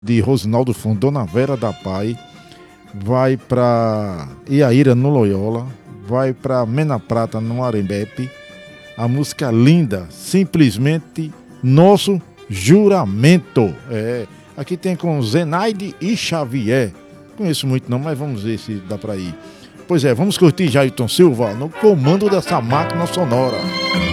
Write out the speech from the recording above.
de Rosinaldo Fundo, Dona Vera da Pai, vai para Iaíra no Loyola, vai para Mena Prata no Arembepe. A música linda, simplesmente Nosso Juramento. Aqui tem com Zenaide e Xavier. Conheço muito não, mas vamos ver se dá para ir. Pois é, vamos curtir Jailton Silva no comando dessa máquina sonora.